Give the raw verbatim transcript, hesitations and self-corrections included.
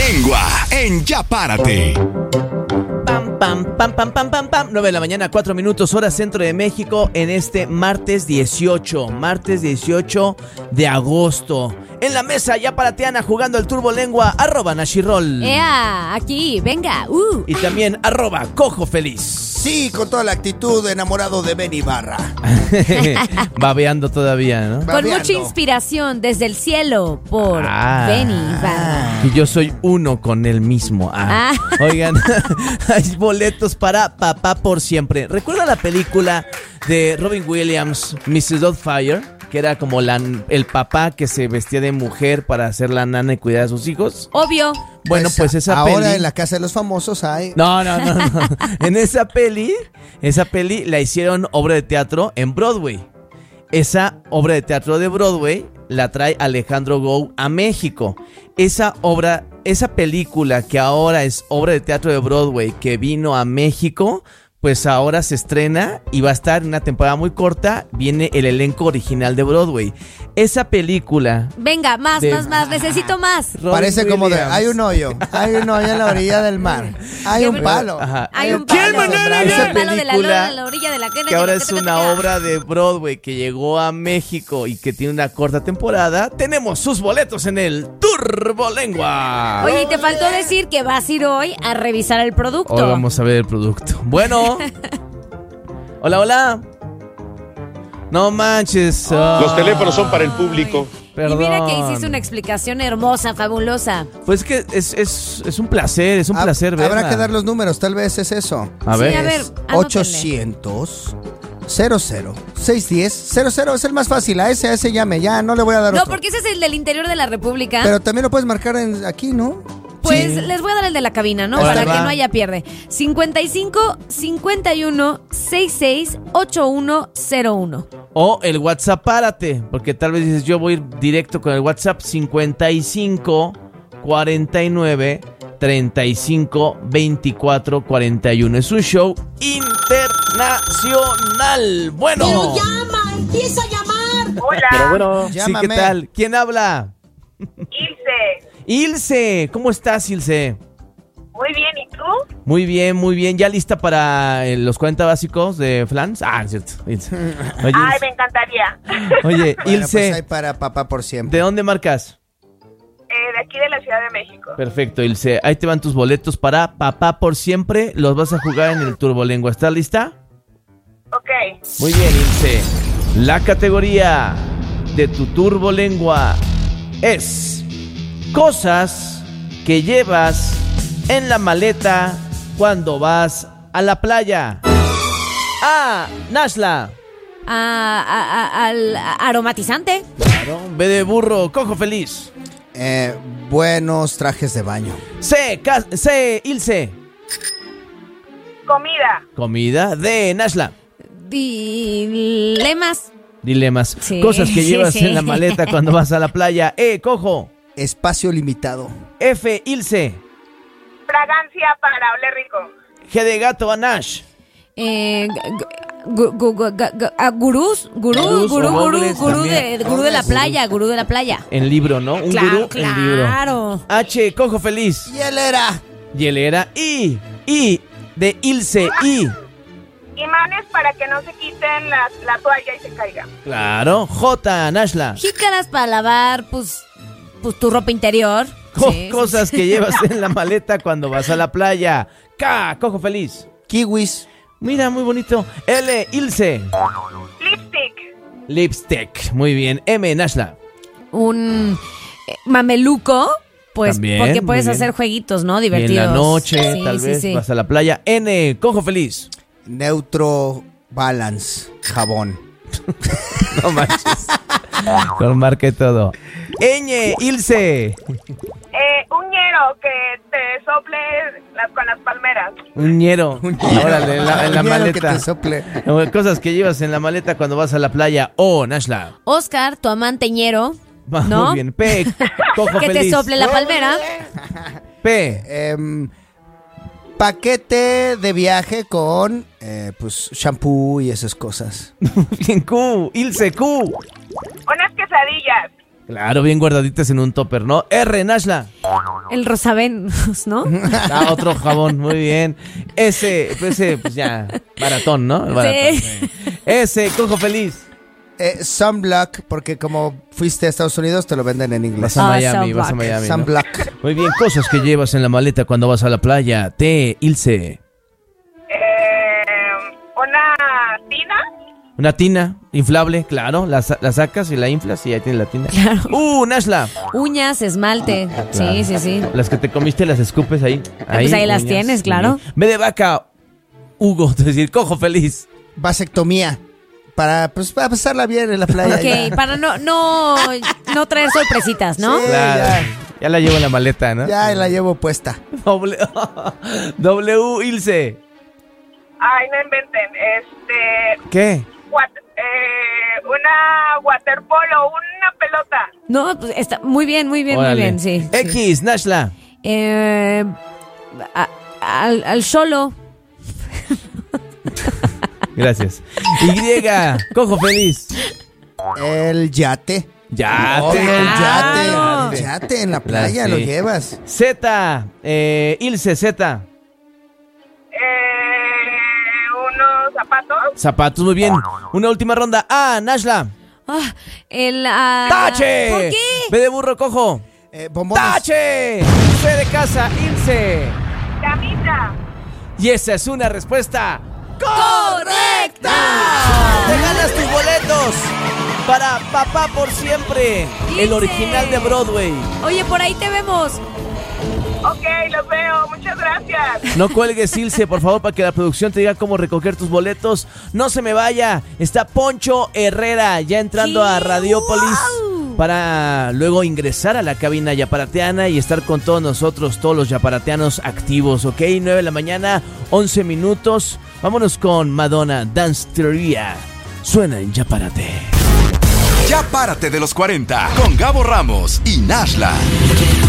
Lengua en Ya Párate. Pam, pam, pam, pam, pam, pam, pam. nueve de la mañana, cuatro minutos, hora centro de México, en este martes dieciocho. Martes dieciocho de agosto. En la mesa, Ya Parateana, jugando el Turbo Lengua, arroba Nashirol. ¡Ea! Aquí, venga. Uh. Y también arroba Cojo Feliz. Sí, con toda la actitud, enamorado de Ben Ibarra. Babeando todavía, ¿no? Con Babeando. mucha inspiración desde el cielo por Ah. Benny Ibarra. Que yo soy uno con él mismo. Ah. Ah. Oigan, hay boletos para Papá por Siempre. ¿Recuerda la película de Robin Williams, missus Doubtfire? Que era como la, el papá que se vestía de mujer para hacer la nana y cuidar a sus hijos. Obvio. Bueno, pues esa ahora peli... en la Casa de los Famosos hay... No, no, no, no. En esa peli, esa peli la hicieron obra de teatro en Broadway. Esa obra de teatro de Broadway la trae Alejandro Gou a México. Esa obra, esa película que ahora es obra de teatro de Broadway que vino a México, pues ahora se estrena y va a estar en una temporada muy corta. Viene el elenco original de Broadway. Esa película... Venga, más, De- más, más. Necesito más. Robin Parece como de, Williams. hay un hoyo, hay un hoyo en la orilla del mar, hay Qué un bonito. palo. Ajá. Hay un ¿Quién palo. manera Hay esa un palo de la película lona a la orilla de la que ahora es una obra de Broadway que llegó a México y que tiene una corta temporada? Tenemos sus boletos en el Turbo Lengua. Oye, y te faltó decir que vas a ir hoy a revisar el producto. Hoy vamos a ver el producto. Bueno. Hola, hola. No manches. ah, Los teléfonos son para el público. Perdón. Y mira que hiciste una explicación hermosa, fabulosa. Pues que es, es, es un placer, es un Hab- placer verla. Habrá que dar los números, tal vez es eso. A Sí, ver. a ver, Es anótenle. ochocientos cero cero seis diez cero cero, es el más fácil, a ese, a ese llame, ya no le voy a dar No, otro. porque ese es el del interior de la República. Pero también lo puedes marcar en, aquí, ¿no? Pues Sí. les voy a dar el de la cabina, ¿no? Órale, Para va. que no haya pierde. cincuenta y cinco, cincuenta y uno, sesenta y seis, ochenta y uno cero uno. O el WhatsApp, párate, porque tal vez dices, yo voy a ir directo con el WhatsApp cincuenta y cinco, cuarenta y nueve, treinta y cinco, veinticuatro, cuarenta y uno. Es un show internacional. Bueno. Pero llama, empieza a llamar. Hola, Pero bueno, Sí, ¿qué Llámame. tal? ¿Quién habla? Ilse. Ilse, ¿cómo estás, Ilse? Muy bien, ¿y tú? Muy bien, muy bien. ¿Ya lista para eh, los cuarenta básicos de Flans? Ah, es cierto. Ilse. Oye, Ay, Ilse. me encantaría. Oye, Bueno, Ilse, pues hay para papá por siempre. ¿de dónde marcas? Eh, de aquí de la Ciudad de México. Perfecto, Ilse. Ahí te van tus boletos para Papá por Siempre. Los vas a jugar en el Turbo Lengua. ¿Estás lista? Ok. Muy bien, Ilse. La categoría de tu Turbo Lengua es cosas que llevas en la maleta cuando vas a la playa. A. Nashla. Ah, a- a- al aromatizante. Claro. B de burro. Cojo Feliz. Eh, buenos trajes de baño. C. Cas- C. Ilse. Comida. Comida. D. Nashla. Dilemas. Dilemas. Sí, Cosas que sí, llevas sí. en la maleta cuando vas a la playa. E. Cojo. Espacio limitado. F. Ilse. Fragancia para oler rico. G de gato. Anash. Eh, gu- gu- gu- gu- gu- ah, gurús, gurú, Gurús gurú, o gurú, hombres gurú también. de, gurú de la playa, gurú de la playa. En libro, ¿no? Un Claro, gurú en libro. claro. H. Cojo Feliz. Y él era. Hielera. I. I. De Ilse. I. Imanes para que no se quiten la, la toalla y se caiga. Claro. J. Nashla. Jícaras para lavar, pues, pues tu ropa interior. Co- Sí, sí, cosas que llevas en la maleta cuando vas a la playa. K. Cojo Feliz. Kiwis. Mira, muy bonito. L. Ilse. Lipstick. Lipstick. Muy bien. M. Nashla. Un eh, mameluco, pues, También, porque muy puedes bien. hacer jueguitos, ¿no? Y Divertidos. en la noche, Sí, tal sí, vez, sí. vas a la playa. N. Cojo Feliz. Neutro Balance. Jabón. No manches. Con marca y todo. Ñ. Ilse. Eh, un ñero que te sople las, con las palmeras. Un ñero. Órale, en la, en la Mira lo que maleta. te sople. Cosas que llevas en la maleta cuando vas a la playa. O. Nashla. Oscar, tu amanteñero, Va, ¿no? Muy bien. P. Cojo Que Feliz. te sople la palmera. P. Em, paquete de viaje con, eh, pues, shampoo y esas cosas. Bien. Q. Ilse. Q. Unas quesadillas. Claro, bien guardaditas en un topper, ¿no? R, Nashla. El Rosavenus, ¿no? Ah, otro jabón, muy bien. S, pues ese, pues ya, baratón, ¿no? Baratón. Sí. S, Cojo Feliz. Eh, sunblock, porque como fuiste a Estados Unidos, te lo venden en inglés. Vas a Ah, Miami, vas a sunblock. Miami, ¿no? Sunblock. Muy bien, cosas que llevas en la maleta cuando vas a la playa. T, Ilse. Eh, una tina. Una tina inflable, claro, la, sa- la sacas y la inflas y ahí tienes la tina. Claro. Uh, Nashla. Uñas, esmalte. Sí, sí, sí. Las que te comiste las escupes ahí. pues ahí las tienes, claro. B de vaca, Hugo, es decir, Cojo Feliz. Vasectomía. Para, pues, para pasarla bien en la playa. Ok, ya. para no, no, no traer sorpresitas, ¿no? Sí. Claro, ya. ya la llevo en la maleta, ¿no? Ya la llevo puesta. W, W, Ilse. Ay, no inventen. Este. ¿Qué? Wat- eh, una waterpolo, una pelota. No, pues está muy bien, muy bien, Órale. muy bien, sí. sí. X, Nashla. Eh, a- al, al solo. Gracias. Y, Cojo Feliz. El yate. Ya Obvio, te- el Claro. yate. El yate en la playa Sí. lo llevas. Z, eh, Ilse, Z. Eh, unos zapatos. Zapatos, muy bien. Una última ronda. Ah, Nashla. Ah, el. ah, ¡Tache! ¿Por qué? B de burro, Cojo. Eh, bombones. ¡Tache! C de casa, Ilse. Camisa. Y esa es una respuesta ¡Correcta! ¡Te ganas tus boletos para Papá por Siempre! El Ilse. original de Broadway. Oye, por ahí te vemos. Ok, los veo. Muchas gracias. No cuelgues, Ilse, por favor, para que la producción te diga cómo recoger tus boletos. No se me vaya. Está Poncho Herrera ya entrando Sí, a Radiópolis wow. para luego ingresar a la cabina yaparateana y estar con todos nosotros, todos los yaparateanos activos, ¿ok? nueve de la mañana, once minutos. Vámonos con Madonna, Dance Teoría. Suena en Yaparate. Ya párate de los cuarenta con Gabo Ramos y Nashla.